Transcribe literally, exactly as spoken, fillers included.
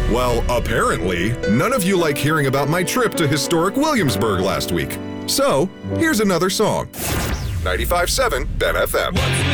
Well, apparently, none of you like hearing about my trip to historic Williamsburg last week. So, here's another song. ninety-five point seven Ben F M.